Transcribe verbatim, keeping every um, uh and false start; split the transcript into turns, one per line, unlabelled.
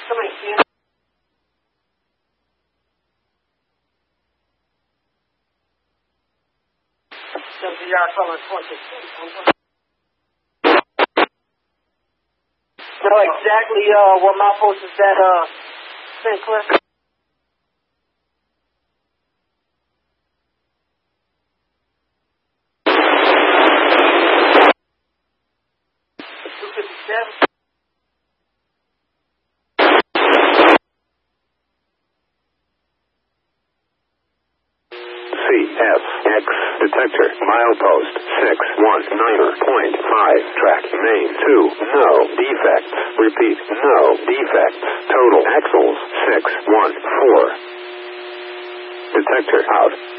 Somebody see him? W R color twenty-two. Know exactly uh, what my post is at, uh, Sinclair? two fifty-seven.
C F X detector milepost six one nine point five track main two no defects repeat no defects total axles six one four detector out.